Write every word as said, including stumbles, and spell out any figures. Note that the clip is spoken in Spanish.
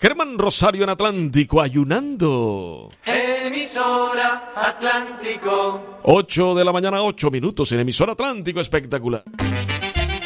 Germán Rosario en Atlántico, ayunando. Emisora Atlántico. ocho de la mañana, ocho minutos en emisora Atlántico, espectacular.